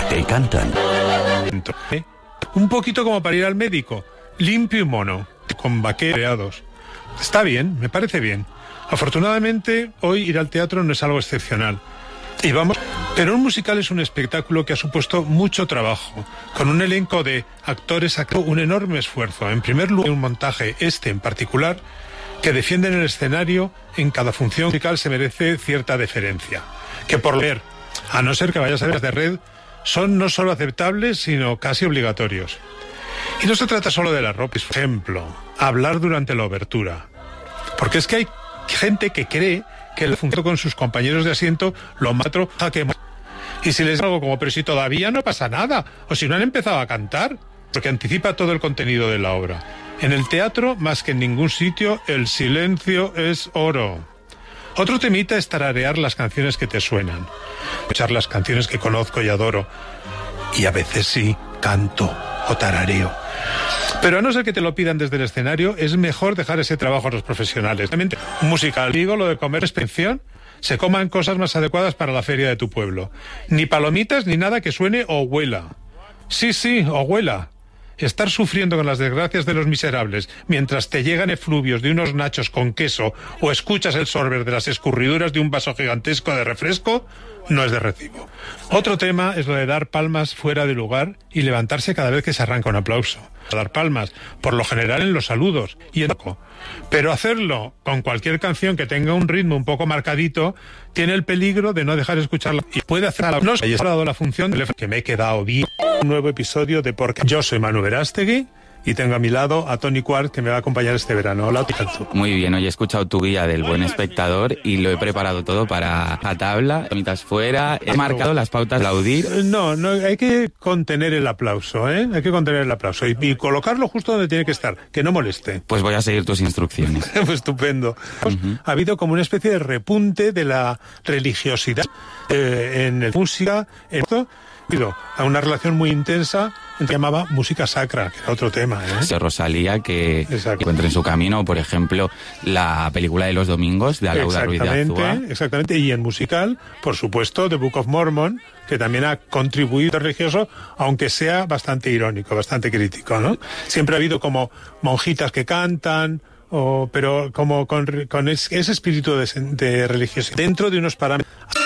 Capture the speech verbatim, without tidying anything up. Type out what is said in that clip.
Te cantan. ¿Eh? Un poquito como para ir al médico, limpio y mono, con vaqueros. Está bien, me parece bien. Afortunadamente, hoy ir al teatro no es algo excepcional. Y vamos, pero un musical es un espectáculo que ha supuesto mucho trabajo, con un elenco de actores, un enorme esfuerzo. En primer lugar, un montaje, este en particular, que defienden el escenario en cada función musical se merece cierta deferencia. Que por ver, a no ser que vayas a ver de red, son no solo aceptables, sino casi obligatorios. Y no se trata solo de la ropa, por ejemplo, hablar durante la obertura. Porque es que hay gente que cree que el función con sus compañeros de asiento lo mató a que... Y si les digo algo como, pero si todavía no pasa nada, o si no han empezado a cantar, porque anticipa todo el contenido de la obra. En el teatro, más que en ningún sitio, el silencio es oro. Otro temita es tararear las canciones que te suenan, escuchar las canciones que conozco y adoro, y a veces sí, canto o tarareo. Pero a no ser que te lo pidan desde el escenario, es mejor dejar ese trabajo a los profesionales. Realmente, un musical, digo, lo de comer es pensión, se coman cosas más adecuadas para la feria de tu pueblo. Ni palomitas ni nada que suene o huela. Sí, sí, o huela. Estar sufriendo con las desgracias de los miserables mientras te llegan efluvios de unos nachos con queso o escuchas el sorber de las escurriduras de un vaso gigantesco de refresco no es de recibo. Otro tema es lo de dar palmas fuera de lugar y levantarse cada vez que se arranca un aplauso. Dar palmas, por lo general en los saludos y en poco. Pero hacerlo con cualquier canción que tenga un ritmo un poco marcadito tiene el peligro de no dejar escucharla y puede hacer a la... No he dado la función de que me he quedado bien. Un nuevo episodio de Porque yo soy Manu Verástegui y tengo a mi lado a Toni Quart, que me va a acompañar este verano. Hola, Tijanzu. Muy bien, hoy he escuchado tu guía del buen espectador y lo he preparado todo para la tabla, mitad fuera, he marcado las pautas de aplaudir. No, no, hay que contener el aplauso, ¿eh? Hay que contener el aplauso y, y colocarlo justo donde tiene que estar, que no moleste. Pues voy a seguir tus instrucciones. Estupendo. Uh-huh. Ha habido como una especie de repunte de la religiosidad eh, en la música, en esto, a una relación muy intensa que se llamaba música sacra, que era otro tema, ¿eh? De Rosalía, que encuentra en su camino, por ejemplo, la película de los domingos de Alauda Ruiz de Azúa. Exactamente, y en musical, por supuesto, The Book of Mormon, que también ha contribuido religioso, aunque sea bastante irónico, bastante crítico, ¿no? Siempre ha habido como monjitas que cantan, o, pero como con, con ese espíritu de, de religiosidad, dentro de unos parámetros.